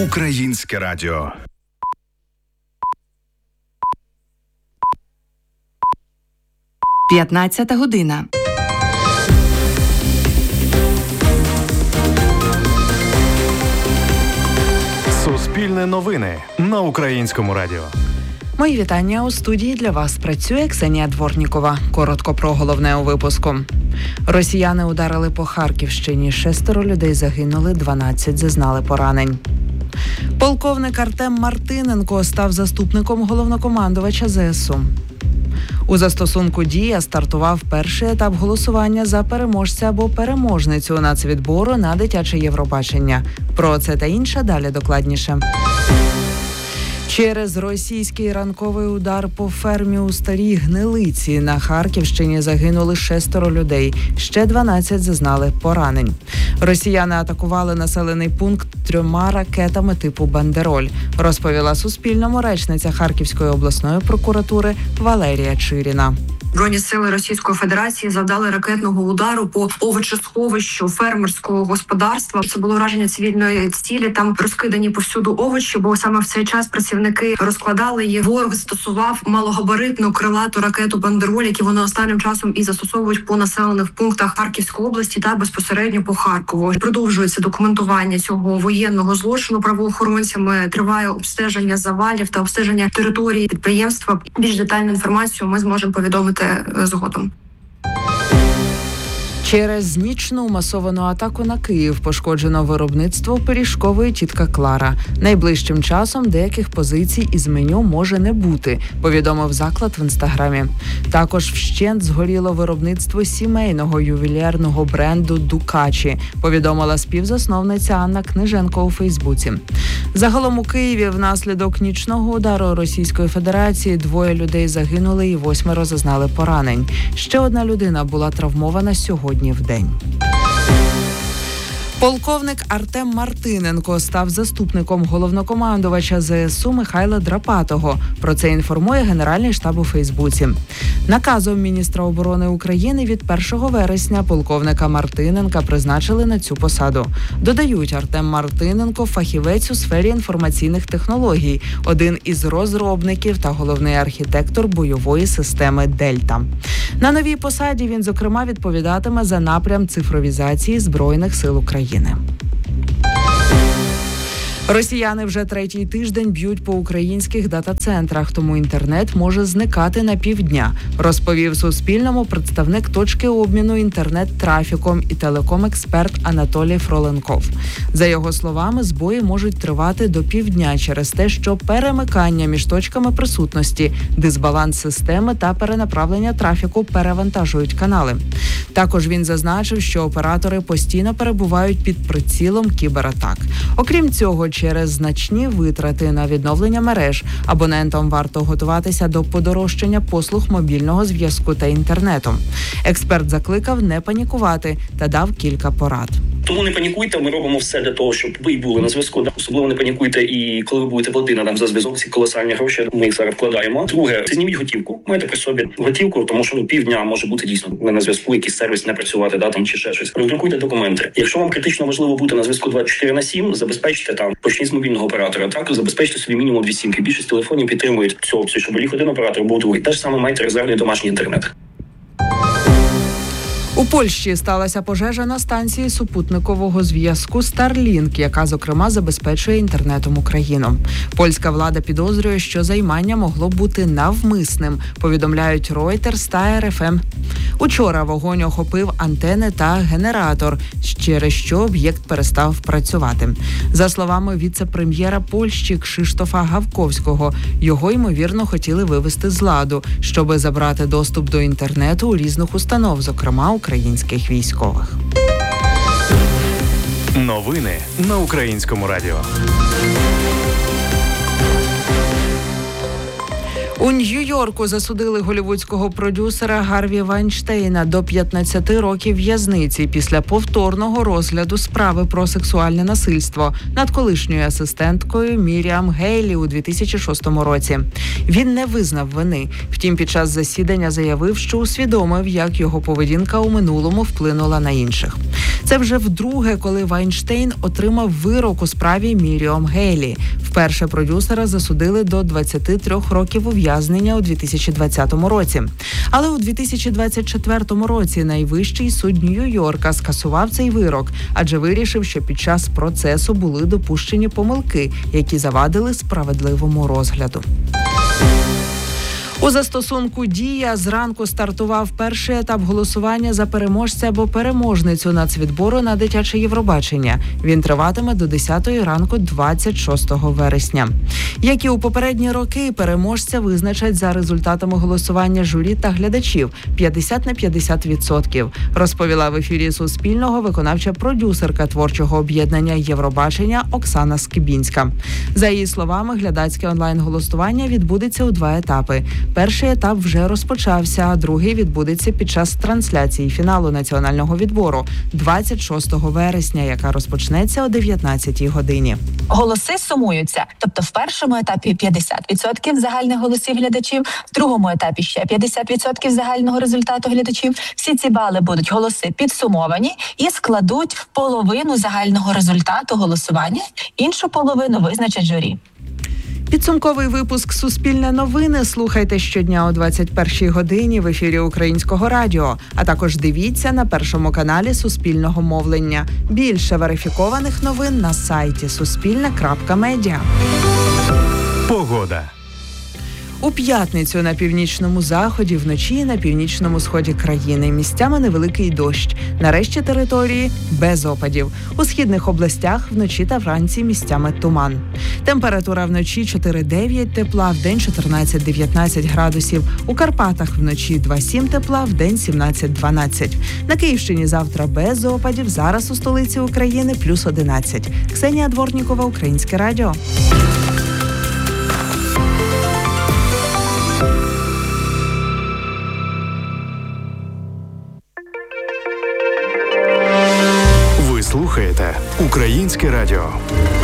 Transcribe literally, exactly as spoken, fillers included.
Українське радіо. п'ятнадцята година. Суспільне новини на Українському радіо. Мої вітання. У студії для вас працює Ксенія Дворнікова. Коротко про головне у випуску. Росіяни ударили по Харківщині. Шестеро людей загинули, дванадцять зазнали поранень. Полковник Артем Мартиненко став заступником головнокомандувача зе ес у. У застосунку «Дія» стартував перший етап голосування за переможця або переможницю нацвідбору на дитяче Євробачення. Про це та інше далі докладніше. Через російський ранковий удар по фермі у Старій Гнилиці на Харківщині загинули шестеро людей, ще дванадцять зазнали поранень. Росіяни атакували населений пункт трьома ракетами типу «Бандероль», розповіла Суспільному речниця Харківської обласної прокуратури Валерія Чиріна. Збройні сили Російської Федерації завдали ракетного удару по овочесховищу фермерського господарства. Це було враження цивільної цілі. Там розкидані повсюду овочі, бо саме в цей час працівники розкладали їх. Ворог застосував малогабаритну крилату ракету «Бандероль», які вони останнім часом і застосовують по населених пунктах Харківської області та безпосередньо по Харкову. Продовжується документування цього воєнного злочину правоохоронцями. Триває обстеження завалів та обстеження території підприємства. Більш детальну інформацію ми зможемо повідомити згодом. Через нічну масовану атаку на Київ пошкоджено виробництво пиріжкової «Тітка Клара». Найближчим часом деяких позицій із меню може не бути, повідомив заклад в інстаграмі. Також вщент згоріло виробництво сімейного ювелірного бренду «Дукачі», повідомила співзасновниця Анна Книженко у Фейсбуці. Загалом у Києві внаслідок нічного удару Російської Федерації двоє людей загинули і восьмеро зазнали поранень. Ще одна людина була травмована сьогодні в день. Полковник Артем Мартиненко став заступником головнокомандувача зе ес у Михайла Драпатого. Про це інформує Генеральний штаб у Фейсбуці. Наказом міністра оборони України від першого вересня полковника Мартиненка призначили на цю посаду. Додають, Артем Мартиненко – фахівець у сфері інформаційних технологій, один із розробників та головний архітектор бойової системи «Дельта». На новій посаді він, зокрема, відповідатиме за напрям цифровізації Збройних сил України. Росіяни вже третій тиждень б'ють по українських дата-центрах, тому інтернет може зникати на півдня, розповів Суспільному представник точки обміну інтернет-трафіком і телеком-експерт Анатолій Фроленков. За його словами, збої можуть тривати до півдня через те, що перемикання між точками присутності, дисбаланс системи та перенаправлення трафіку перевантажують канали. Також він зазначив, що оператори постійно перебувають під прицілом кібератак. Окрім цього, через значні витрати на відновлення мереж абонентам варто готуватися до подорожчання послуг мобільного зв'язку та інтернету. Експерт закликав не панікувати та дав кілька порад. Тому не панікуйте, ми робимо все для того, щоб ви були на зв'язку. Особливо не панікуйте, і коли ви будете платити нам за зв'язок, ці колосальні гроші, ми їх зараз вкладаємо. Друге, зніміть готівку. Маєте при собі готівку, тому що ну, півдня може бути дійсно не на зв'язку, якийсь сервіс не працювати, да, там чи ще щось. Роздрукуйте документи. Якщо вам критично важливо бути на зв'язку двадцять чотири на сім, забезпечте там, почніть з мобільного оператора, так, забезпечте собі мінімум дві сімки. Більшість телефонів підтримують цю опцію, щоб ліг один оператор був другий. Те ж саме маєте резервний домашній інтернет. У Польщі сталася пожежа на станції супутникового зв'язку Starlink, яка, зокрема, забезпечує інтернетом Україну. Польська влада підозрює, що займання могло бути навмисним, повідомляють Reuters та ер еф ем. Учора вогонь охопив антени та генератор, через що об'єкт перестав працювати. За словами віце-прем'єра Польщі Кшиштофа Гавковського, його, ймовірно, хотіли вивести з ладу, щоби забрати доступ до інтернету у різних установ, зокрема українських військових. Новини на Українському радіо. У Нью-Йорку засудили голлівудського продюсера Гарві Вайнштейна до п'ятнадцяти років в'язниці після повторного розгляду справи про сексуальне насильство над колишньою асистенткою Міріам Гейлі у дві тисячі шостому році. Він не визнав вини. Втім, під час засідання заявив, що усвідомив, як його поведінка у минулому вплинула на інших. Це вже вдруге, коли Вайнштейн отримав вирок у справі Міріам Гейлі. Вперше продюсера засудили до двадцяти трьох років ув'язнення у дві тисячі двадцятому році. Але у дві тисячі двадцять четвертому році найвищий суд Нью-Йорка скасував цей вирок, адже вирішив, що під час процесу були допущені помилки, які завадили справедливому розгляду. У застосунку «Дія» зранку стартував перший етап голосування за переможця або переможницю нацвідбору на дитяче Євробачення. Він триватиме до десятої ранку двадцять шостого вересня. Як і у попередні роки, переможця визначать за результатами голосування журі та глядачів п'ятдесят на п'ятдесят відсотків, розповіла в ефірі Суспільного виконавча продюсерка творчого об'єднання Євробачення Оксана Скибінська. За її словами, глядацьке онлайн-голосування відбудеться у два етапи. Перший етап вже розпочався, а другий відбудеться під час трансляції фіналу національного відбору двадцять шостого вересня, яка розпочнеться о дев'ятнадцятій годині. Голоси сумуються. Тобто в першому етапі п'ятдесят відсотків загальних голосів глядачів, в другому етапі ще п'ятдесят відсотків загального результату глядачів. Всі ці бали будуть голоси підсумовані і складуть половину загального результату голосування. Іншу половину визначать журі. Підсумковий випуск «Суспільне новини» слухайте щодня о двадцять першій годині в ефірі Українського радіо, а також дивіться на першому каналі Суспільного мовлення. Більше верифікованих новин на сайті суспільне крапка медіа. Погода. У п'ятницю на північному заході, вночі на північному сході країни. Місцями невеликий дощ. На решті території без опадів. У східних областях вночі та вранці місцями туман. Температура вночі чотири-дев'ять тепла, вдень чотирнадцять-дев'ятнадцять градусів. У Карпатах вночі два-сім тепла, вдень сімнадцять-дванадцять. На Київщині завтра без опадів, зараз у столиці України плюс одинадцять. Ксенія Дворнікова, Українське радіо. Ви слухаєте Українське радіо.